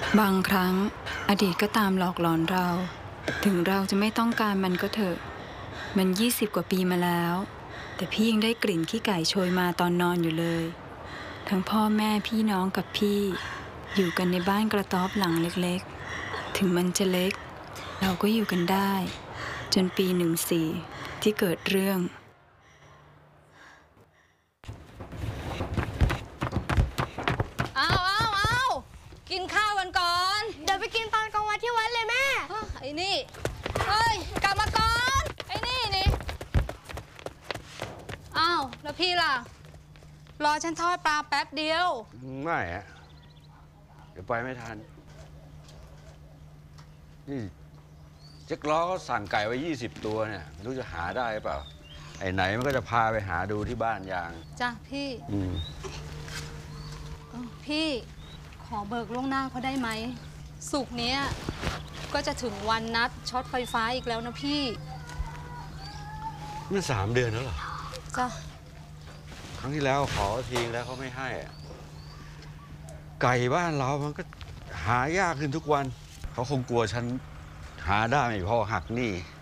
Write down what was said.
บางครั้งอดีตก็ตามหลอกหลอนเรา ถึงเราจะไม่ต้องการมันก็เถอะ มัน20 กว่าปีมาแล้ว แต่พี่ยังได้กลิ่นขี้ไก่โชยมาตอนนอนอยู่เลย ทั้งพ่อแม่พี่น้องกับพี่อยู่กันในบ้านกระต๊อบหลังเล็กๆ ถึงมันจะเล็กเราก็อยู่กันได้ จนปี14ที่เกิดเรื่องเอากินข้าวกันก่อนเดี๋ยวไปกินตอนกลางวันที่วัดเลยแม่ไอ้นี่เฮ้ยกลับมาก่อนไอ้นี่อ้าวแล้วพี่ล่ะรอฉันทอดปลาแป๊บเดียวไม่อะเดี๋ยวไปไม่ทันนี่เจ๊กล้อเขาสั่งไก่ไว้20 ตัวเนี่ยไม่รู้จะหาได้หรือเปล่าไอ้ไหนมันก็จะพาไปหาดูที่บ้านยางจ้ะพี่พี่ขอเบิกล่วงหน้าเขาได้ไหมศุกร์นี้ก็จะถึงวันนัดช็อตไฟฟ้าอีกแล้วนะพี่มัน3 เดือนแล้วเหรอจ้ะครั้งที่แล้วขอทิ้งแล้วเขาไม่ให้ไก่บ้านเรามันก็หายากขึ้นทุกวันเขาคงกลัวฉันหาได้ไม่พอหักหนี้